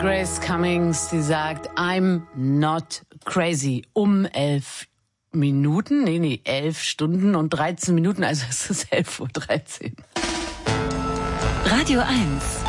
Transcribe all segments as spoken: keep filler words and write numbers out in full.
Grace Cummings, die sagt, I'm not crazy. Um elf Minuten, nee, nee, elf Stunden und dreizehn Minuten, also es ist elf Uhr dreizehn. Radio eins.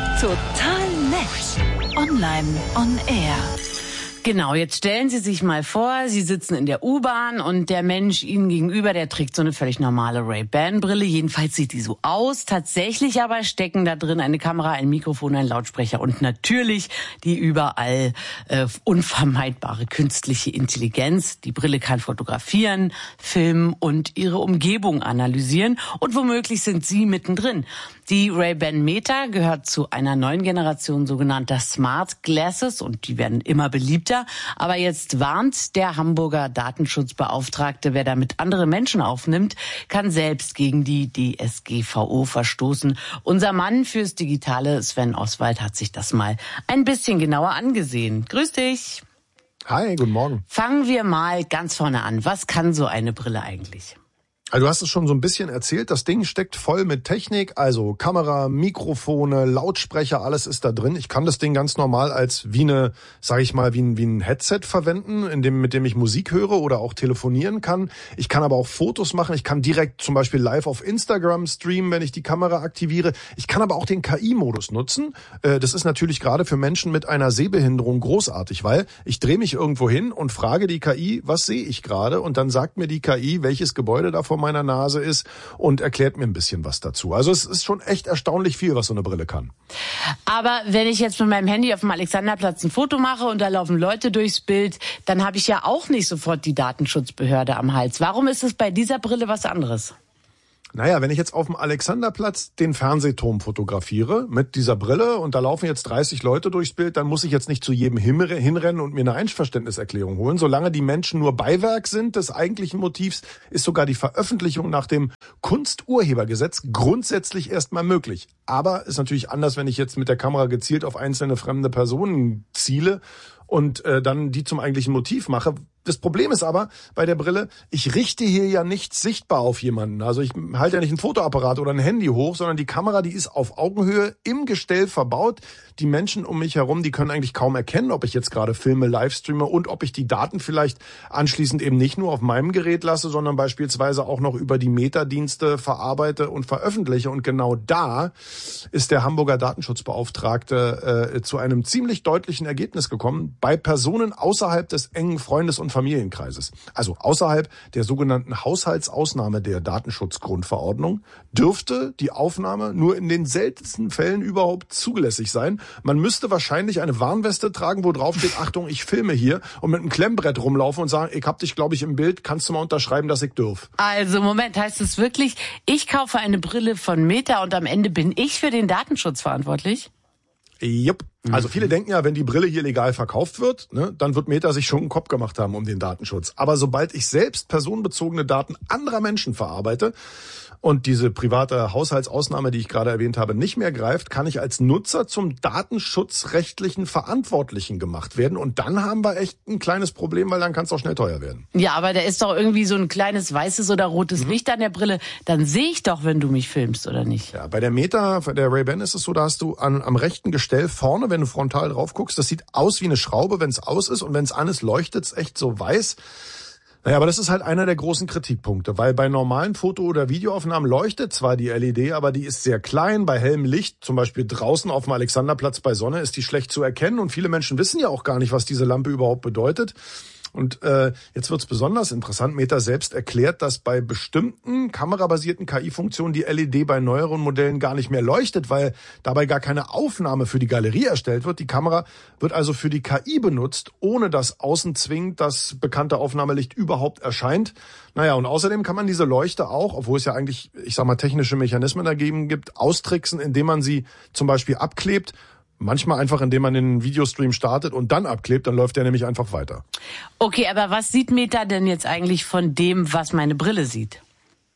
Total nett. Online on air. Genau, jetzt stellen Sie sich mal vor, Sie sitzen in der U-Bahn und der Mensch Ihnen gegenüber, der trägt so eine völlig normale Ray-Ban-Brille. Jedenfalls sieht die so aus. Tatsächlich aber stecken da drin eine Kamera, ein Mikrofon, ein Lautsprecher und natürlich die überall äh, unvermeidbare künstliche Intelligenz. Die Brille kann fotografieren, filmen und Ihre Umgebung analysieren. Und womöglich sind Sie mittendrin. Die Ray-Ban Meta gehört zu einer neuen Generation sogenannter Smart Glasses und die werden immer beliebter. Aber jetzt warnt der Hamburger Datenschutzbeauftragte, wer damit andere Menschen aufnimmt, kann selbst gegen die D S G V O verstoßen. Unser Mann fürs Digitale, Sven Oswald, hat sich das mal ein bisschen genauer angesehen. Grüß dich. Hi, guten Morgen. Fangen wir mal ganz vorne an. Was kann so eine Brille eigentlich? Also du hast es schon so ein bisschen erzählt, das Ding steckt voll mit Technik, also Kamera, Mikrofone, Lautsprecher, alles ist da drin. Ich kann das Ding ganz normal als wie eine, sag ich mal, wie ein, wie ein Headset verwenden, in dem, mit dem ich Musik höre oder auch telefonieren kann. Ich kann aber auch Fotos machen, ich kann direkt zum Beispiel live auf Instagram streamen, wenn ich die Kamera aktiviere. Ich kann aber auch den K I-Modus nutzen. Das ist natürlich gerade für Menschen mit einer Sehbehinderung großartig, weil ich drehe mich irgendwo hin und frage die K I, was sehe ich gerade? Und dann sagt mir die K I, welches Gebäude da vor meiner Nase ist und erklärt mir ein bisschen was dazu. Also es ist schon echt erstaunlich viel, was so eine Brille kann. Aber wenn ich jetzt mit meinem Handy auf dem Alexanderplatz ein Foto mache und da laufen Leute durchs Bild, dann habe ich ja auch nicht sofort die Datenschutzbehörde am Hals. Warum ist es bei dieser Brille was anderes? Naja, wenn ich jetzt auf dem Alexanderplatz den Fernsehturm fotografiere mit dieser Brille und da laufen jetzt dreißig Leute durchs Bild, dann muss ich jetzt nicht zu jedem hinrennen und mir eine Einverständniserklärung holen. Solange die Menschen nur Beiwerk sind des eigentlichen Motivs, ist sogar die Veröffentlichung nach dem Kunsturhebergesetz grundsätzlich erstmal möglich. Aber ist natürlich anders, wenn ich jetzt mit der Kamera gezielt auf einzelne fremde Personen ziele und äh, dann die zum eigentlichen Motiv mache. Das Problem ist aber bei der Brille, ich richte hier ja nichts sichtbar auf jemanden. Also ich halte ja nicht ein Fotoapparat oder ein Handy hoch, sondern die Kamera, die ist auf Augenhöhe im Gestell verbaut. Die Menschen um mich herum, die können eigentlich kaum erkennen, ob ich jetzt gerade filme, livestreame und ob ich die Daten vielleicht anschließend eben nicht nur auf meinem Gerät lasse, sondern beispielsweise auch noch über die Meta-Dienste verarbeite und veröffentliche. Und genau da ist der Hamburger Datenschutzbeauftragte äh, zu einem ziemlich deutlichen Ergebnis gekommen. Bei Personen außerhalb des engen Freundes- und Familienkreises, also außerhalb der sogenannten Haushaltsausnahme der Datenschutzgrundverordnung, dürfte die Aufnahme nur in den seltensten Fällen überhaupt zulässig sein. Man müsste wahrscheinlich eine Warnweste tragen, wo drauf steht, Achtung, ich filme hier, und mit einem Klemmbrett rumlaufen und sagen, ich hab dich, glaube ich, im Bild, kannst du mal unterschreiben, dass ich dürf. Also Moment, heißt es wirklich, ich kaufe eine Brille von Meta und am Ende bin ich für den Datenschutz verantwortlich? Jupp. Also viele denken ja, wenn die Brille hier legal verkauft wird, ne, dann wird Meta sich schon einen Kopf gemacht haben um den Datenschutz. Aber sobald ich selbst personenbezogene Daten anderer Menschen verarbeite und diese private Haushaltsausnahme, die ich gerade erwähnt habe, nicht mehr greift, kann ich als Nutzer zum datenschutzrechtlichen Verantwortlichen gemacht werden. Und dann haben wir echt ein kleines Problem, weil dann kann es auch schnell teuer werden. Ja, aber da ist doch irgendwie so ein kleines weißes oder rotes mhm. Licht an der Brille. Dann sehe ich doch, wenn du mich filmst, oder nicht? Ja, bei der Meta, bei der Ray-Ban ist es so, da hast du an, am rechten Gestell vorne, wenn du frontal drauf guckst, das sieht aus wie eine Schraube, wenn es aus ist, und wenn es an ist, leuchtet es echt so weiß. Naja, aber das ist halt einer der großen Kritikpunkte, weil bei normalen Foto- oder Videoaufnahmen leuchtet zwar die L E D, aber die ist sehr klein. Bei hellem Licht, zum Beispiel draußen auf dem Alexanderplatz bei Sonne, ist die schlecht zu erkennen, und viele Menschen wissen ja auch gar nicht, was diese Lampe überhaupt bedeutet. Und äh, jetzt wird's besonders interessant. Meta selbst erklärt, dass bei bestimmten kamerabasierten K I-Funktionen die L E D bei neueren Modellen gar nicht mehr leuchtet, weil dabei gar keine Aufnahme für die Galerie erstellt wird. Die Kamera wird also für die K I benutzt, ohne dass außen zwingend das bekannte Aufnahmelicht überhaupt erscheint. Naja, und außerdem kann man diese Leuchte auch, obwohl es ja eigentlich, ich sag mal, technische Mechanismen dagegen gibt, austricksen, indem man sie zum Beispiel abklebt. Manchmal einfach, indem man den Videostream startet und dann abklebt, dann läuft der nämlich einfach weiter. Okay, aber was sieht Meta denn jetzt eigentlich von dem, was meine Brille sieht?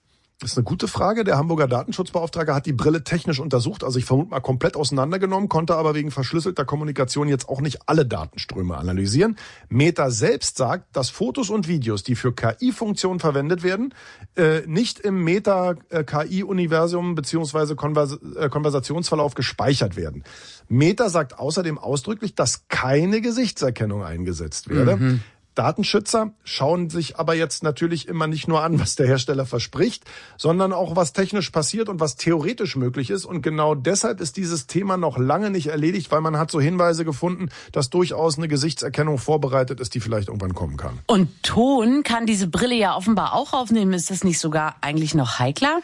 Das ist eine gute Frage. Der Hamburger Datenschutzbeauftragte hat die Brille technisch untersucht, also ich vermute mal komplett auseinandergenommen, konnte aber wegen verschlüsselter Kommunikation jetzt auch nicht alle Datenströme analysieren. Meta selbst sagt, dass Fotos und Videos, die für K I-Funktionen verwendet werden, äh, nicht im Meta-K I-Universum bzw. Konvers- äh, Konversationsverlauf gespeichert werden. Meta sagt außerdem ausdrücklich, dass keine Gesichtserkennung eingesetzt werde. Mhm. Datenschützer schauen sich aber jetzt natürlich immer nicht nur an, was der Hersteller verspricht, sondern auch, was technisch passiert und was theoretisch möglich ist. Und genau deshalb ist dieses Thema noch lange nicht erledigt, weil man hat so Hinweise gefunden, dass durchaus eine Gesichtserkennung vorbereitet ist, die vielleicht irgendwann kommen kann. Und Ton kann diese Brille ja offenbar auch aufnehmen. Ist das nicht sogar eigentlich noch heikler?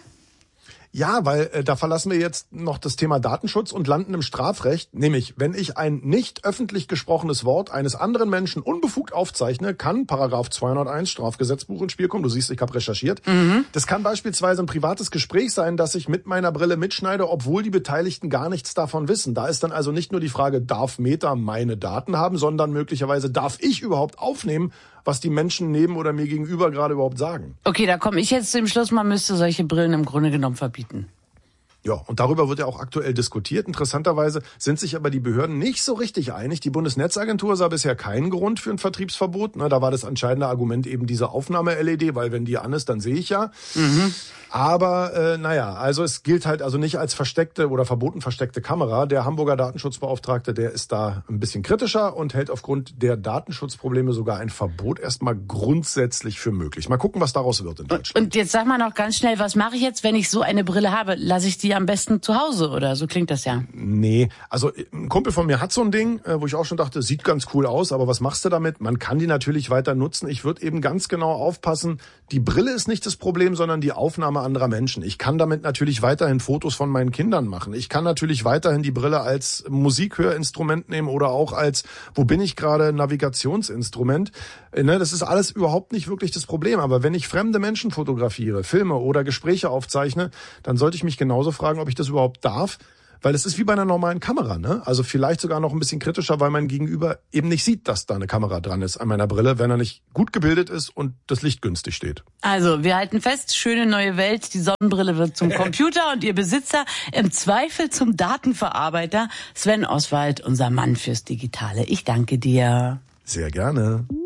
Ja, weil äh, da verlassen wir jetzt noch das Thema Datenschutz und landen im Strafrecht. Nämlich, wenn ich ein nicht öffentlich gesprochenes Wort eines anderen Menschen unbefugt aufzeichne, kann Paragraph zweihunderteins Strafgesetzbuch ins Spiel kommen. Du siehst, ich habe recherchiert. Mhm. Das kann beispielsweise ein privates Gespräch sein, das ich mit meiner Brille mitschneide, obwohl die Beteiligten gar nichts davon wissen. Da ist dann also nicht nur die Frage, darf Meta meine Daten haben, sondern möglicherweise, darf ich überhaupt aufnehmen, was die Menschen neben oder mir gegenüber gerade überhaupt sagen. Okay, da komme ich jetzt zu dem Schluss, man müsste solche Brillen im Grunde genommen verbieten. Ja, und darüber wird ja auch aktuell diskutiert. Interessanterweise sind sich aber die Behörden nicht so richtig einig. Die Bundesnetzagentur sah bisher keinen Grund für ein Vertriebsverbot. Na, da war das entscheidende Argument eben diese Aufnahme-L E D, weil wenn die an ist, dann sehe ich ja. Mhm. Aber äh, naja, also es gilt halt also nicht als versteckte oder verboten versteckte Kamera. Der Hamburger Datenschutzbeauftragte, der ist da ein bisschen kritischer und hält aufgrund der Datenschutzprobleme sogar ein Verbot erstmal grundsätzlich für möglich. Mal gucken, was daraus wird in Deutschland. Und jetzt sag mal noch ganz schnell, was mache ich jetzt, wenn ich so eine Brille habe? Lasse ich die am besten zu Hause oder so klingt das ja? Nee, also ein Kumpel von mir hat so ein Ding, wo ich auch schon dachte, sieht ganz cool aus, aber was machst du damit? Man kann die natürlich weiter nutzen. Ich würde eben ganz genau aufpassen, die Brille ist nicht das Problem, sondern die Aufnahme anderer Menschen. Ich kann damit natürlich weiterhin Fotos von meinen Kindern machen. Ich kann natürlich weiterhin die Brille als Musikhörinstrument nehmen oder auch als, wo bin ich gerade, Navigationsinstrument. Das ist alles überhaupt nicht wirklich das Problem. Aber wenn ich fremde Menschen fotografiere, filme oder Gespräche aufzeichne, dann sollte ich mich genauso fragen, ob ich das überhaupt darf. Weil es ist wie bei einer normalen Kamera, ne? Also vielleicht sogar noch ein bisschen kritischer, weil mein Gegenüber eben nicht sieht, dass da eine Kamera dran ist an meiner Brille, wenn er nicht gut gebildet ist und das Licht günstig steht. Also, wir halten fest, schöne neue Welt, die Sonnenbrille wird zum Computer und ihr Besitzer im Zweifel zum Datenverarbeiter. Sven Oswald, unser Mann fürs Digitale. Ich danke dir. Sehr gerne.